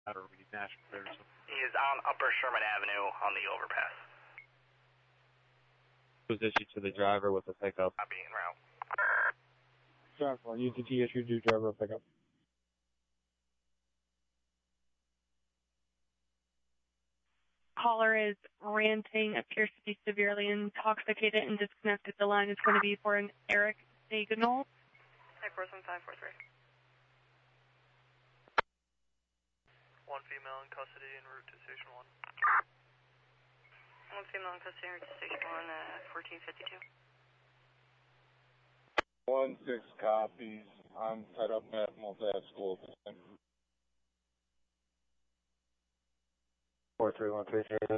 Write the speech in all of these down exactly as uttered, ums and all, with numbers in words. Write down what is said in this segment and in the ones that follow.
He is on Upper Sherman Avenue on the overpass. Position to the driver with the pickup. Copy en route. Driver, U T T issued to driver pickup. Caller is ranting, appears to be severely intoxicated and disconnected. The line is going to be for an Eric Dagenal. Type four seven five four three. One female in custody en route to station one. One female in custody en route to station one, uh, fourteen fifty-two. One six copies. I'm tied up at multi school. Four three one three three.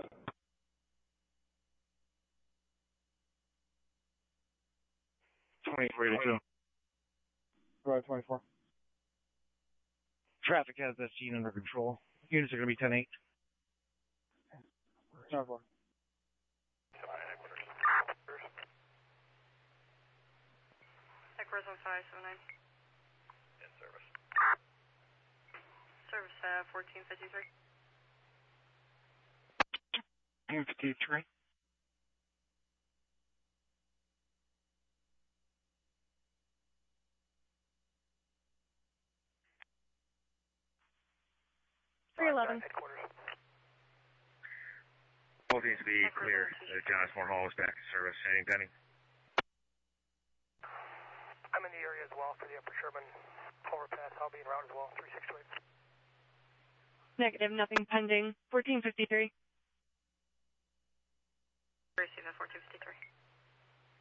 Twenty-three to two. Right, twenty-four. Traffic has that scene under control. Units are going to be ten eight. Driver. Type four seven five seven nine. In service. Service, uh, fourteen fifty-three. fifty-three. three eleven. Both needs to be clear. Uh, John Moore Hall is back in service. Heading pending. I'm in the area as well for the Upper Sherman overpass. I'll be en route as well, three six two eight. Negative, nothing pending. fourteen fifty-three. Receive at fourteen fifty-three.